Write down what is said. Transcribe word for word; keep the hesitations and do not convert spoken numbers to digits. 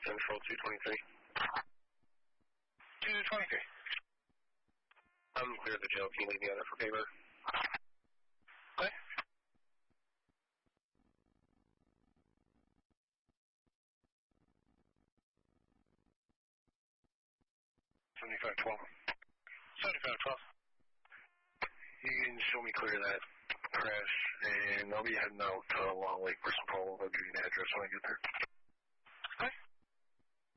Central two twenty-three. two twenty-three. I'm clear of the jail. Can you leave me on it for paper? Okay. seventy-five twelve. seventy-five twelve. You can show me clear that crash, and I'll be heading out to Long Lake for some follow-up. I'll give you an address when I get there.